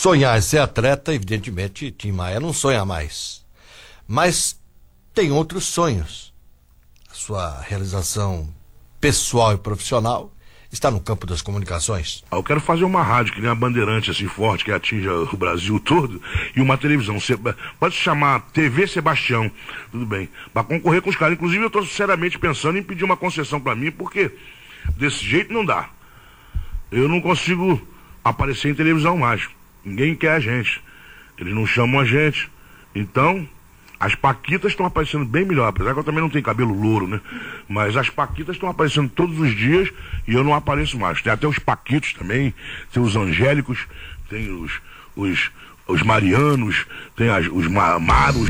sonhar em ser atleta, evidentemente, Tim Maia não sonha mais. Mas tem outros sonhos. A sua realização pessoal e profissional está no campo das comunicações. Eu quero fazer uma rádio que nem a Bandeirante, assim, forte, que atinja o Brasil todo, e uma televisão. Pode se chamar TV Sebastião, tudo bem, para concorrer com os caras. Inclusive, eu estou sinceramente pensando em pedir uma concessão para mim, porque desse jeito não dá. Eu não consigo aparecer em televisão mais. Ninguém quer a gente. Eles não chamam a gente. Então, as paquitas estão aparecendo bem melhor, apesar que eu também não tenho cabelo louro, né? Mas as paquitas estão aparecendo todos os dias e eu não apareço mais. Tem até os paquitos também, tem os angélicos, tem os marianos, tem os maros.